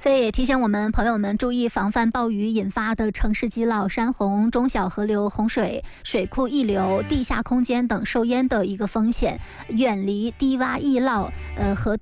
所以也提醒我们朋友们注意防范暴雨引发的城市积涝、山洪、中小河流洪水、水库溢流、地下空间等受淹的一个风险，远离低洼易涝河